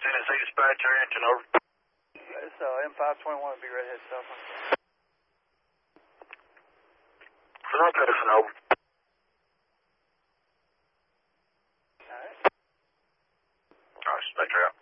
Tennessee dispatcher, Arrington, over. It's M521 will be right ahead, Southland. North Edison, over. Alright. Alright, dispatcher out.